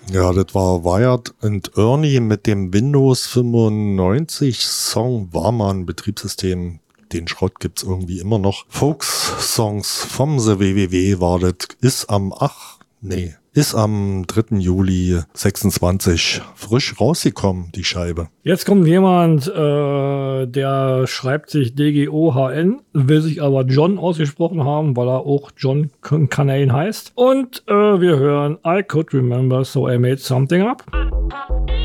Ja, das war Wired and Ernie mit dem Windows 95 Song, war mal ein Betriebssystem. Den Schrott gibt's irgendwie immer noch. Folks-Songs vom The WWW war das. Ist am 3. Juli 26 frisch rausgekommen, die Scheibe. Jetzt kommt jemand, der schreibt sich DGOHN, will sich aber John ausgesprochen haben, weil er auch John Canane heißt. Und wir hören I Could Remember, So I Made Something Up.